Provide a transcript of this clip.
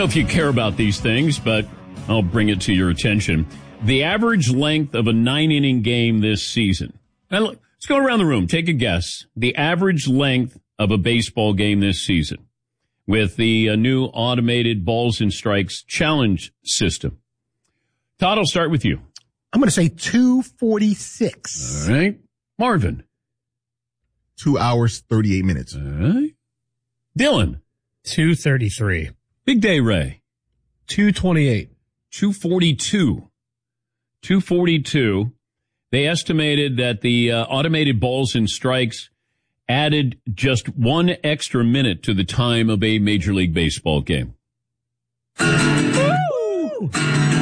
know if you care about these things, but I'll bring it to your attention. The average length of a 9-inning game this season. Now, let's go around the room. Take a guess. The average length of a baseball game this season with the new automated balls and strikes challenge system. Todd, I'll start with you. I'm going to say 2:46. All right. Marvin. 2 hours, 38 minutes. All right. Dylan. 2:33. Big Day Ray. 2:28. 2:42. 2:42. They estimated that the automated balls and strikes added just 1 extra minute to the time of a Major League Baseball game.